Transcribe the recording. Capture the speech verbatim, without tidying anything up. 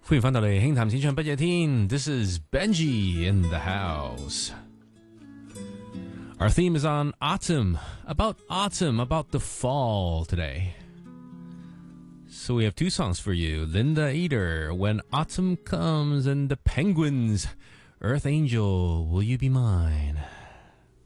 歡迎返到嚟輕談淺唱不夜天 This is Benji in the house. Our theme is on autumn, about autumn, about the fall today. So we have two songs for you. Linda Eder, When Autumn Comes, and the Penguins, Earth Angel, Will You Be Mine?